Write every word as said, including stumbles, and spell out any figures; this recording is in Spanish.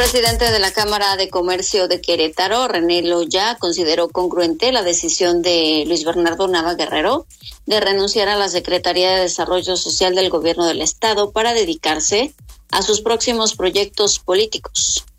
presidente de la Cámara de Comercio de Querétaro, René Loya, consideró congruente la decisión de Luis Bernardo Nava Guerrero de renunciar a la Secretaría de Desarrollo Social del Gobierno del Estado para dedicarse a sus próximos proyectos políticos.